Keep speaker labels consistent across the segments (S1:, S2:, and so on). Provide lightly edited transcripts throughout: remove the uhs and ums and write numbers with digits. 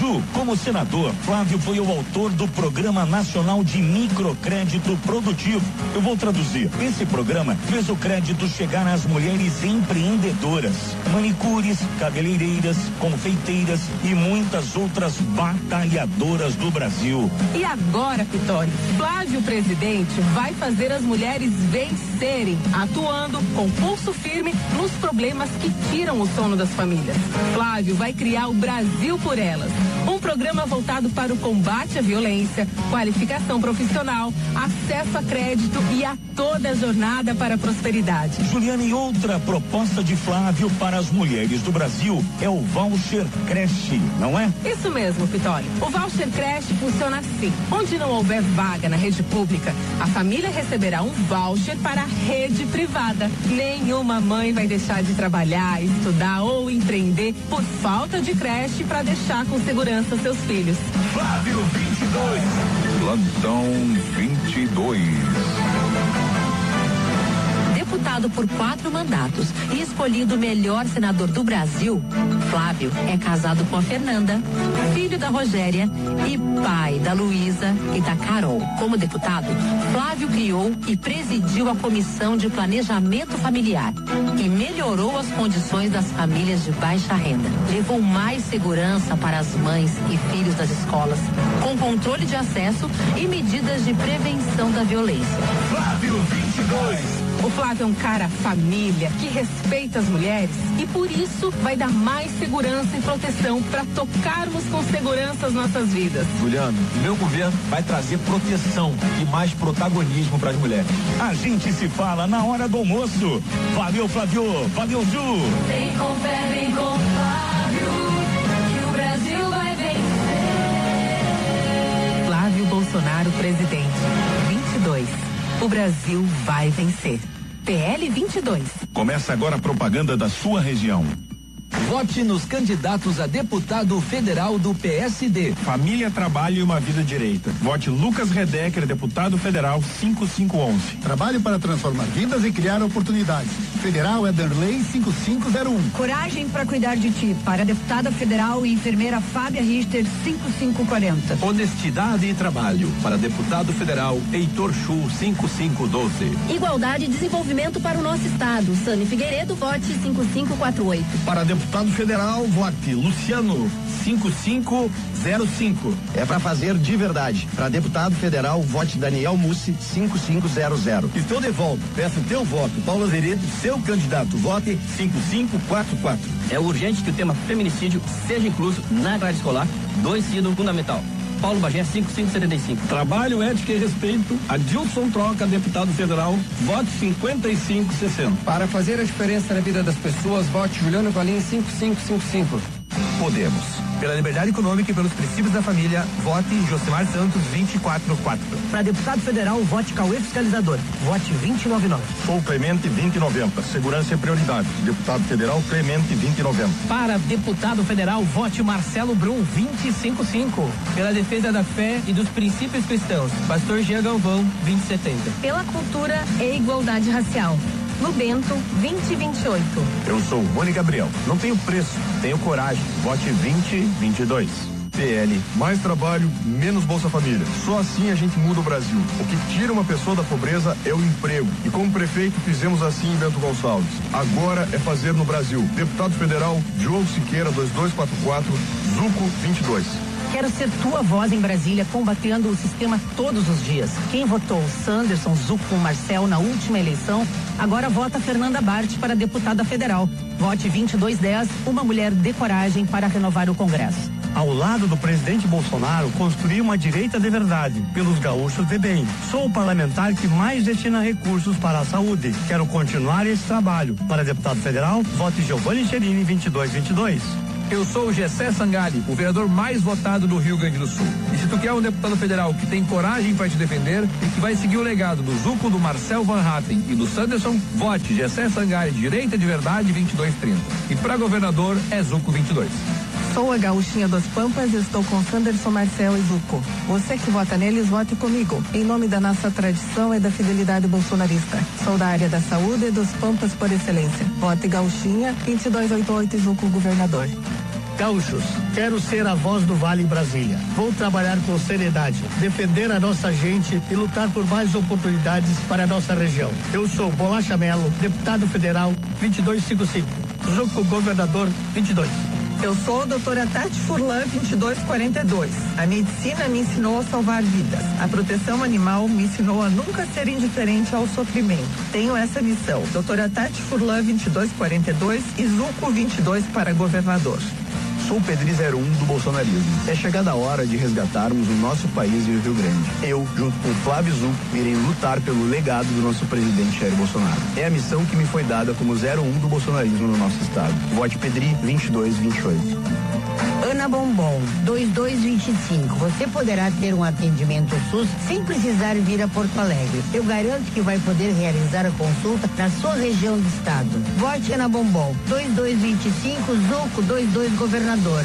S1: Ju, como senador, Flávio foi o autor do Programa Nacional de Microcrédito Produtivo. Eu vou traduzir. Esse programa fez o crédito chegar às mulheres empreendedoras, manicures, cabeleireiras, confeiteiras e muitas outras batalhadoras do Brasil.
S2: E agora, Pitório, Flávio presidente vai fazer as mulheres vencerem, atuando com pulso firme nos problemas que tiram o sono das famílias. Flávio vai criar o Brasil por Elas, um programa voltado para o combate à violência, qualificação profissional, acesso a crédito e a toda a jornada para a prosperidade.
S1: Juliana, e outra proposta de Flávio para as mulheres do Brasil é o voucher creche, não é?
S2: Isso mesmo, Pitório. O voucher creche funciona assim. Onde não houver vaga na rede pública, a família receberá um voucher para a rede privada. Nenhuma mãe vai deixar de trabalhar, estudar ou empreender por falta de creche para deixar com segurança seus filhos.
S1: Flávio 22.
S3: Plantão 22.
S4: Deputado por 4 mandatos e escolhido o melhor senador do Brasil, Flávio é casado com a Fernanda, filho da Rogéria e pai da Luísa e da Carol. Como deputado, Flávio criou e presidiu a Comissão de Planejamento Familiar e melhorou as condições das famílias de baixa renda. Levou mais segurança para as mães e filhos das escolas, com controle de acesso e medidas de prevenção da violência.
S1: Flávio 22.
S2: O Flávio é um cara família, que respeita as mulheres e por isso vai dar mais segurança e proteção para tocarmos com segurança as nossas vidas.
S5: Juliano, meu governo vai trazer proteção e mais protagonismo para as mulheres.
S1: A gente se fala na hora do almoço. Valeu, Flávio. Valeu, Ju.
S4: Vem com fé, vem com Flávio, que o Brasil vai vencer.
S2: Flávio Bolsonaro, presidente. 22. O Brasil vai vencer. PL 22.
S1: Começa agora a propaganda da sua região.
S6: Vote nos candidatos a deputado federal do PSD.
S7: Família, trabalho e uma vida direita. Vote Lucas Redecker, deputado federal 5511.
S8: Trabalho para transformar vidas e criar oportunidades. Federal Ederlei 5501.
S9: Coragem para cuidar de ti. Para a deputada federal e enfermeira Fábia Richter 5540.
S6: Honestidade e trabalho. Para deputado federal Heitor Chu 5512.
S10: Igualdade e desenvolvimento para o nosso estado. Sani Figueiredo, vote 5548.
S5: Para deputado federal, vote Luciano 5505.
S11: É para fazer de verdade. Para deputado federal, vote Daniel Mussi 5500.
S5: Estou de volta. Peço teu voto. Paulo Azeredo, seu candidato. Vote 5544.
S12: É urgente que o tema feminicídio seja incluso na grade escolar do ensino fundamental. Paulo Bagé 5575.
S5: Trabalho, ética e respeito. Adilson Troca, deputado federal, vote 5560.
S13: Para fazer a diferença na vida das pessoas, vote Juliano Valim 5555.
S5: Podemos. Pela liberdade econômica e pelos princípios da família, vote Josimar Santos 244.
S14: Para deputado federal, vote Cauê Fiscalizador. Vote 2099.
S7: Sou Clemente 2090. Segurança é prioridade. Deputado federal Clemente 2090.
S2: Para deputado federal, vote Marcelo Brum 255.
S12: Pela defesa da fé e dos princípios cristãos, Pastor Jean Galvão 2070.
S10: Pela cultura e igualdade racial, no Bento 2028.
S7: Eu sou Rony Gabriel. Não tenho preço, tenho coragem. Vote 2022. PL, mais trabalho, menos Bolsa Família. Só assim a gente muda o Brasil. O que tira uma pessoa da pobreza é o emprego. E como prefeito fizemos assim em Bento Gonçalves. Agora é fazer no Brasil. Deputado federal Diogo Siqueira 2244, Zuco 22.
S14: Quero ser tua voz em Brasília, combatendo o sistema todos os dias. Quem votou Sanderson, Zuco, Marcel na última eleição, agora vota Fernanda Bart para deputada federal. Vote 2210, uma mulher de coragem para renovar o Congresso.
S15: Ao lado do presidente Bolsonaro, construir uma direita de verdade, pelos gaúchos de bem. Sou o parlamentar que mais destina recursos para a saúde. Quero continuar esse trabalho. Para deputado federal, vote Giovanni Cherini 2222.
S6: Eu sou o Gessé Sangali, o vereador mais votado do Rio Grande do Sul. E se tu quer um deputado federal que tem coragem para te defender e que vai seguir o legado do Zuco, do Marcel Van Hatten e do Sanderson, vote Gessé Sangali, direita de verdade 2230. E para governador é Zuco 22.
S2: Sou a gaúchinha das Pampas e estou com Sanderson, Marcel e Zuco. Você que vota neles, vote comigo. Em nome da nossa tradição e da fidelidade bolsonarista. Sou da área da saúde e dos Pampas por excelência. Vote gaúchinha 2288 e Zuco governador.
S15: Gaúchos, quero ser a voz do Vale em Brasília. Vou trabalhar com seriedade, defender a nossa gente e lutar por mais oportunidades para a nossa região. Eu sou Bolacha Melo, deputado federal 2255. Zuco, governador 22.
S16: Eu sou a doutora Tati Furlan, 2242. A medicina me ensinou a salvar vidas. A proteção animal me ensinou a nunca ser indiferente ao sofrimento. Tenho essa missão. Doutora Tati Furlan, 2242 e Zuco 22 para governador.
S11: Sou Pedri 01 do bolsonarismo. É chegada a hora de resgatarmos o nosso país e o Rio Grande. Eu, junto com Flávio Zuco, irei lutar pelo legado do nosso presidente Jair Bolsonaro. É a missão que me foi dada como 01 do bolsonarismo no nosso estado. Vote Pedri 2228.
S17: Ana Bombom, 2225. Você poderá ter um atendimento SUS sem precisar vir a Porto Alegre. Eu garanto que vai poder realizar a consulta na sua região do estado. Vote Ana Bombom, 2225, Zuco, 22 governador.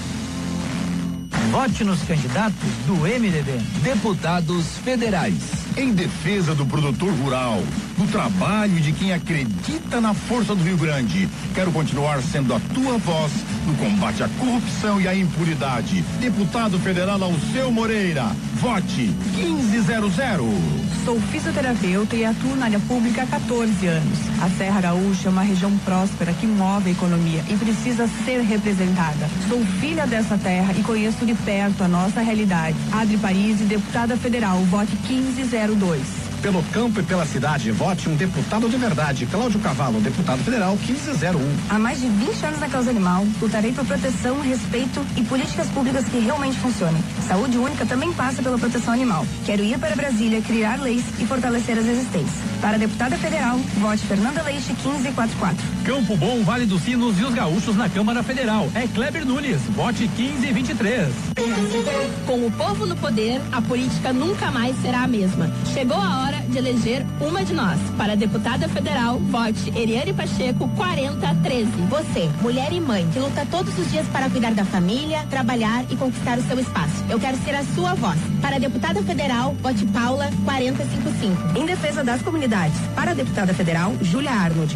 S18: Vote nos candidatos do MDB.
S1: Deputados federais. Em defesa do produtor rural, do trabalho e de quem acredita na força do Rio Grande. Quero continuar sendo a tua voz no combate à corrupção e à impunidade. Deputado federal Alceu Moreira. Vote 1500.
S16: Sou fisioterapeuta e atuo na área pública há 14 anos. A Serra Gaúcha é uma região próspera que move a economia e precisa ser representada. Sou filha dessa terra e conheço de perto a nossa realidade. Adri Parisi, deputada federal, vote 1502.
S19: Pelo campo e pela cidade, vote um deputado de verdade. Cláudio Cavalo, deputado federal 1501.
S16: Há mais de 20 anos na causa animal, lutarei por proteção, respeito e políticas públicas que realmente funcionem. Saúde única também passa pela proteção animal. Quero ir para Brasília, criar leis e fortalecer as existentes. Para deputada federal, vote Fernanda Leite 1544.
S18: Campo Bom, Vale dos Sinos e os gaúchos na Câmara Federal. É Kleber Nunes, vote 1523.
S10: Com o povo no poder, a política nunca mais será a mesma. Chegou a hora de eleger uma de nós. Para deputada federal, vote Eriane Pacheco 4013. Você, mulher e mãe, que luta todos os dias para cuidar da família, trabalhar e conquistar o seu espaço. Eu quero ser a sua voz. Para deputada federal, vote Paula 4055.
S16: Em defesa das comunidades. Para deputada federal, Júlia Arnold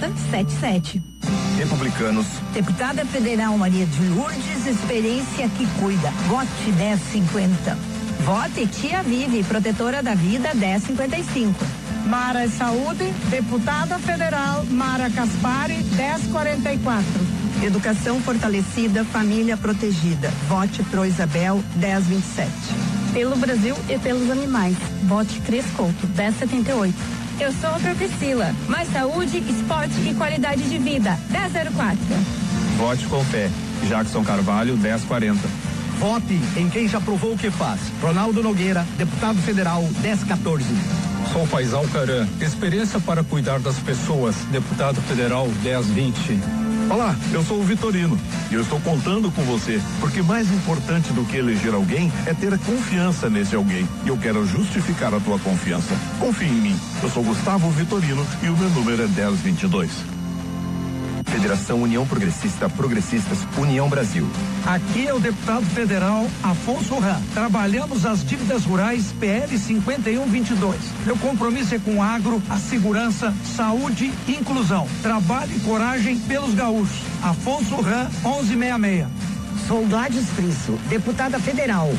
S16: 4077.
S11: Republicanos.
S17: Deputada federal Maria de Lourdes, experiência que cuida. Vote 1050.
S16: Vote Tia Vive, protetora da vida 1055.
S9: Mara Saúde, deputada federal Mara Caspari, 1044.
S16: Educação fortalecida, família protegida. Vote Pro Isabel 1027.
S10: Pelo Brasil e pelos animais. Vote Cris Couto 1078. Eu sou a Priscila. Mais saúde, esporte e qualidade de vida 1004.
S7: Vote com fé. Jackson Carvalho 1040.
S5: Vote em quem já provou o que faz. Ronaldo Nogueira, deputado federal 1014.
S6: Sou Faisal Caran, experiência para cuidar das pessoas, deputado federal 1020.
S7: Olá, eu sou o Vitorino e eu estou contando com você, porque mais importante do que eleger alguém é ter confiança nesse alguém. E eu quero justificar a tua confiança. Confie em mim. Eu sou Gustavo Vitorino e o meu número é 1022.
S11: Federação União Progressista, Progressistas, União Brasil.
S18: Aqui é o deputado federal Afonso Ram. Trabalhamos as dívidas rurais PL 5122. Meu compromisso é com o agro, a segurança, saúde e inclusão. Trabalho e coragem pelos gaúchos. Afonso Ram, 1166.
S17: Sou Gladys Frisso, deputada federal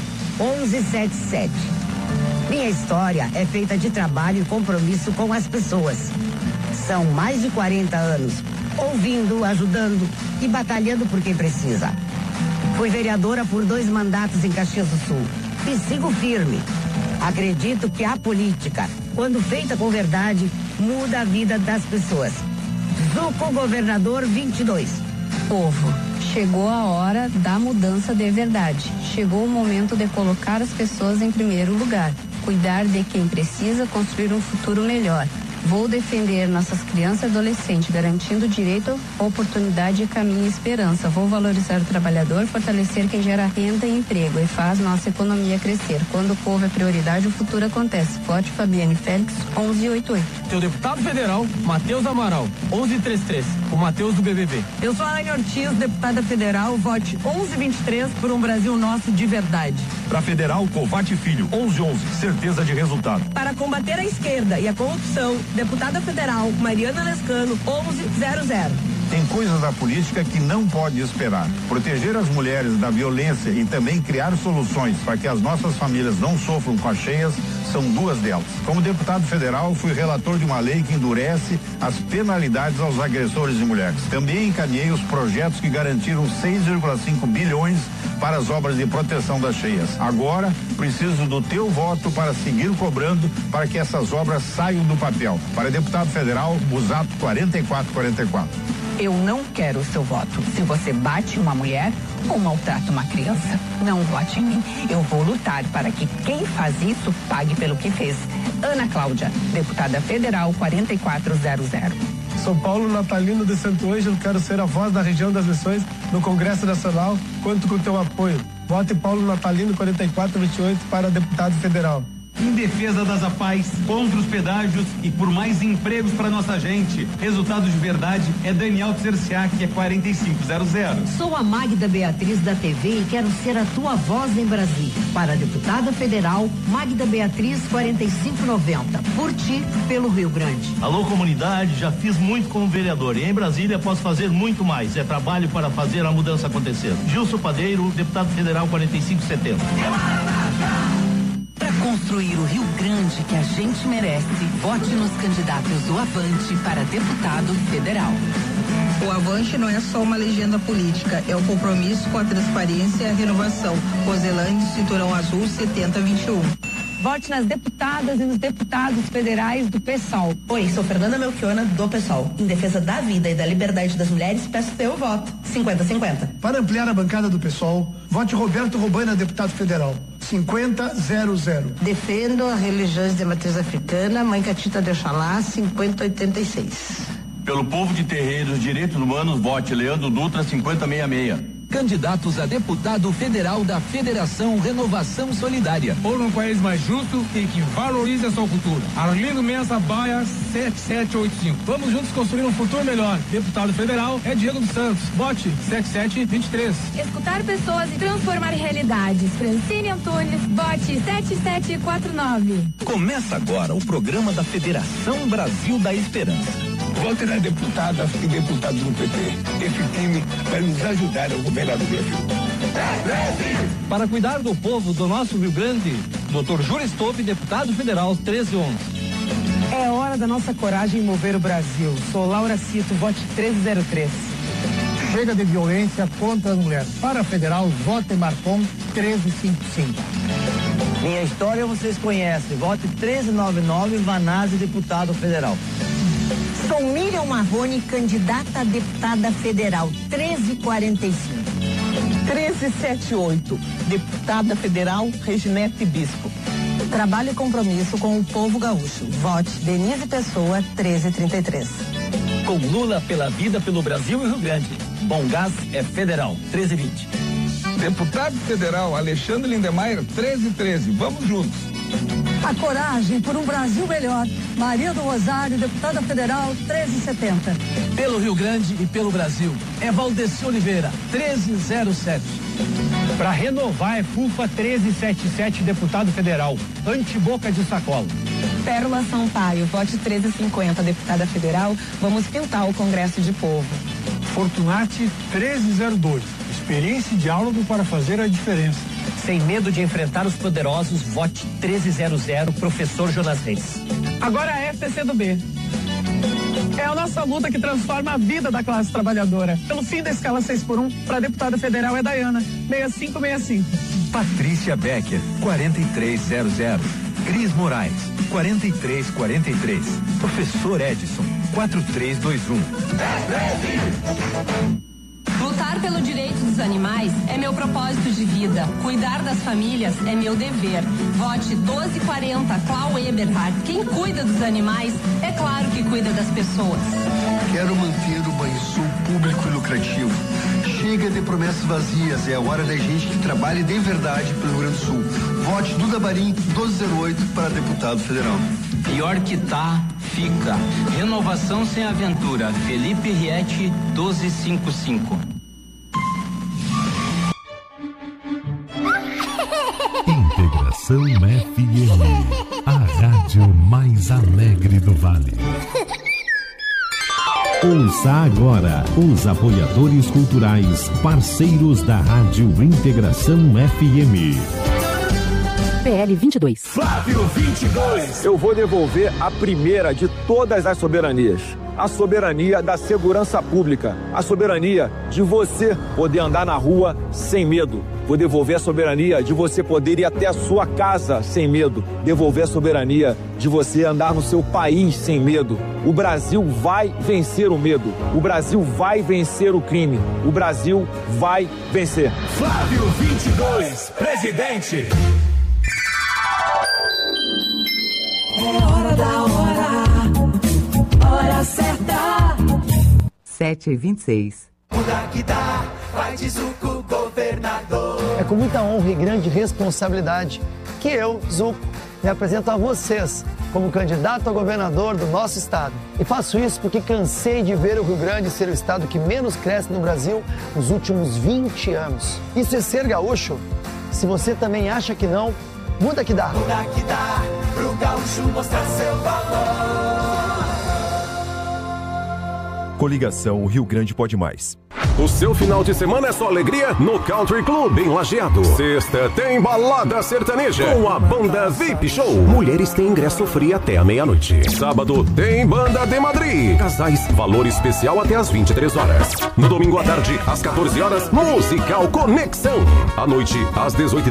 S17: 1177. Minha história é feita de trabalho e compromisso com as pessoas. São mais de 40 anos ouvindo, ajudando e batalhando por quem precisa. Fui vereadora por 2 mandatos em Caxias do Sul e sigo firme. Acredito que a política, quando feita com verdade, muda a vida das pessoas. Zuco, governador 22.
S10: Povo, chegou a hora da mudança de verdade. Chegou o momento de colocar as pessoas em primeiro lugar. Cuidar de quem precisa construir um futuro melhor. Vou defender nossas crianças e adolescentes, garantindo direito, oportunidade, caminho e esperança. Vou valorizar o trabalhador, fortalecer quem gera renda e emprego e faz nossa economia crescer. Quando o povo é prioridade, o futuro acontece. Vote Fabiane Félix, 1188.
S18: Seu deputado federal, Matheus Amaral, 1133. O Matheus do BBB.
S16: Eu sou a Ana Ortiz, deputada federal, vote 1123 por um Brasil nosso de verdade.
S7: Para federal, Covate Filho, 1111. Certeza de resultado.
S16: Para combater a esquerda e a corrupção, deputada federal Mariana Lescano 1100.
S20: Tem coisas da política que não pode esperar. Proteger as mulheres da violência e também criar soluções para que as nossas famílias não sofram com as cheias são duas delas. Como deputado federal, fui relator de uma lei que endurece as penalidades aos agressores de mulheres. Também encaminhei os projetos que garantiram 6,5 bilhões para as obras de proteção das cheias. Agora, preciso do teu voto para seguir cobrando para que essas obras saiam do papel. Para deputado federal, Busato 4444.
S14: Eu não quero o seu voto. Se você bate uma mulher ou maltrata uma criança, não vote em mim. Eu vou lutar para que quem faz isso pague pelo que fez. Ana Cláudia, deputada federal 4400.
S21: Sou Paulo Natalino de Santo Ângelo, quero ser a voz da região das Missões no Congresso Nacional. Conto com o teu apoio. Vote Paulo Natalino 4428 para deputado federal.
S22: Em defesa das APAES, contra os pedágios e por mais empregos para nossa gente. Resultado de verdade é Daniel Tserciak, que é 4500.
S23: Sou a Magda Beatriz da TV e quero ser a tua voz em Brasília. Para deputada federal, Magda Beatriz 4590. Por ti, pelo Rio Grande.
S24: Alô, comunidade, já fiz muito como vereador e em Brasília posso fazer muito mais. É trabalho para fazer a mudança acontecer. Gilson Padeiro, deputado federal 4570.
S2: Para construir o Rio Grande que a gente merece, vote nos candidatos do Avante para deputado federal.
S25: O Avante não é só uma legenda política, é o compromisso com a transparência e a renovação. Roselândia, Cinturão Azul 7021.
S14: Vote nas deputadas e nos deputados federais do PSOL.
S26: Oi, sou Fernanda Melchiona, do PSOL. Em defesa da vida e da liberdade das mulheres, peço teu voto. 50-50.
S21: Para ampliar a bancada do PSOL, vote Roberto Robana, deputado federal. 50-00.
S26: Defendo as religiões de matriz africana, Mãe Catita de Oxalá, 50-86.
S24: Pelo povo de Terreiros, Direitos Humanos, vote Leandro Dutra, 5066.
S27: Candidatos a deputado federal da Federação Renovação Solidária.
S18: Por um país mais justo e que valorize a sua cultura. Arlindo Mensa Baia 7785. Vamos juntos construir um futuro melhor. Deputado federal é Diego dos Santos. Vote 7723.
S28: Escutar pessoas e transformar realidades. Francine Antunes, vote 7749.
S1: Começa agora o programa da Federação Brasil da Esperança.
S29: Vote na deputada e deputados do PT. Esse time vai nos ajudar a governar o Brasil.
S12: Para cuidar do povo do nosso Rio Grande, Dr. Júlio Stop, deputado federal 1311.
S14: É hora da nossa coragem mover o Brasil. Sou Laura Cito, vote 1303.
S8: Chega de violência contra as mulheres. Para a federal, vote Marcon 1355.
S30: Minha história vocês conhecem. Vote 1399, Vanazzi, deputado federal.
S23: Sou Miriam Marrone, candidata a deputada federal, 1345.
S14: 1378, deputada federal, Reginete Bispo.
S23: Trabalho e compromisso com o povo gaúcho. Vote Denise Pessoa, 1333.
S12: Com Lula pela vida pelo Brasil e Rio Grande. Bom Gás é federal, 1320.
S29: Deputado federal Alexandre Lindemeyer, 1313. Vamos juntos.
S9: A coragem por um Brasil melhor. Maria do Rosário, deputada federal, 1370.
S27: Pelo Rio Grande e pelo Brasil. É Valdeci Oliveira, 1307.
S15: Para renovar é FUFA 1377, deputado federal. Antiboca de Sacola.
S16: Pérola Sampaio, vote 1350, deputada federal. Vamos pintar o Congresso de Povo.
S15: Fortunati 1302. Experiência e diálogo para fazer a diferença.
S12: Sem medo de enfrentar os poderosos, vote 1300, professor Jonas Reis.
S14: Agora a FCCdoB. É a nossa luta que transforma a vida da classe trabalhadora. Pelo fim da escala 6x1, para deputada federal é Dayana, 6565.
S1: Patrícia Becker, 4300. Cris Moraes, 4343. Professor Edson, 4321.
S2: Lutar pelo direito dos animais é meu propósito de vida. Cuidar das famílias é meu dever. Vote 1240, Clau Eberhard. Quem cuida dos animais, é claro que cuida das pessoas.
S31: Quero manter o Banrisul público e lucrativo. Chega de promessas vazias, é a hora da gente que trabalhe de verdade pelo Rio Grande do Sul. Vote Duda Barim, 1208 para deputado federal.
S12: Pior que tá, fica. Renovação sem aventura. Felipe Riete, 1255.
S32: Integração FM, a rádio mais alegre do Vale. Ouça agora os apoiadores culturais, parceiros da Rádio Integração FM.
S3: PL 22.
S4: Flávio 22. Eu vou devolver a primeira de todas as soberanias. A soberania da segurança pública. A soberania de você poder andar na rua sem medo. Vou devolver a soberania de você poder ir até a sua casa sem medo. Devolver a soberania de você andar no seu país sem medo. O Brasil vai vencer o medo. O Brasil vai vencer o crime. O Brasil vai vencer.
S1: Flávio 22, presidente.
S5: É hora da hora certa.
S6: 7h26.
S5: O daqui dá, vai de Zuco, governador.
S7: É com muita honra e grande responsabilidade que eu, Zuco, me apresento a vocês como candidato a governador do nosso estado. E faço isso porque cansei de ver o Rio Grande ser o estado que menos cresce no Brasil nos últimos 20 anos. Isso é ser gaúcho? Se você também acha que não, muda que dá.
S5: Muda que dá, pro gaúcho mostrar seu valor.
S10: Coligação Rio Grande Pode Mais.
S11: O seu final de semana é só alegria no Country Club em Lajeado. Sexta tem balada sertaneja com a banda VIP Show. Mulheres têm ingresso free até a meia-noite. Sábado tem banda de Madrid. Casais, valor especial até às 23 horas. No domingo à tarde, às 14 horas, Musical Conexão. À noite, às 18h.